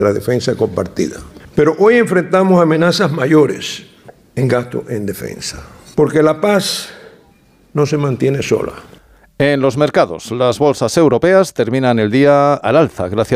la defensa compartida. Pero hoy enfrentamos amenazas mayores en gasto en defensa, porque la paz no se mantiene sola. En los mercados, las bolsas europeas terminan el día al alza gracias